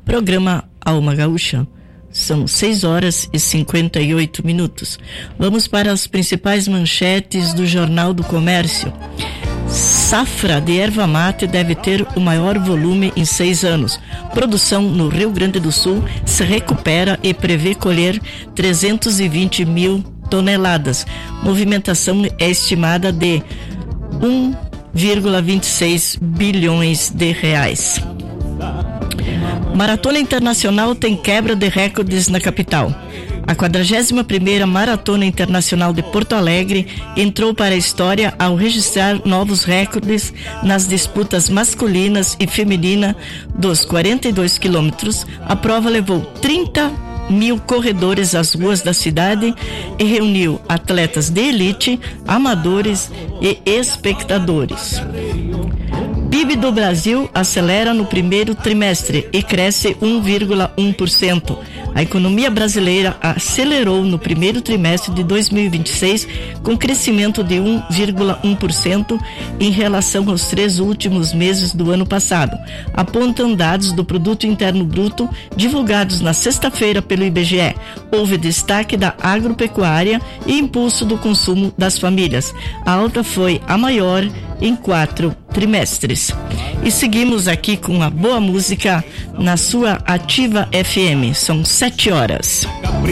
Programa Alma Gaúcha. São 6h58. Vamos para as principais manchetes do Jornal do Comércio. Safra de erva mate deve ter o maior volume em 6 anos. Produção no Rio Grande do Sul se recupera e prevê colher 320 mil toneladas. Movimentação é estimada de 1,26 bilhões de reais. Maratona Internacional tem quebra de recordes na capital. A 41ª Maratona Internacional de Porto Alegre entrou para a história ao registrar novos recordes nas disputas masculinas e feminina dos 42 quilômetros. A prova levou 30 mil corredores às ruas da cidade e reuniu atletas de elite, amadores e espectadores. PIB do Brasil acelera no primeiro trimestre e cresce 1,1%. A economia brasileira acelerou no primeiro trimestre de 2026 com crescimento de 1,1% em relação aos 3 últimos meses do ano passado, apontam dados do Produto Interno Bruto divulgados na sexta-feira pelo IBGE. Houve destaque da agropecuária e impulso do consumo das famílias. A alta foi a maior em 4 trimestres. E seguimos aqui com a boa música na sua Ativa FM. São 7 horas.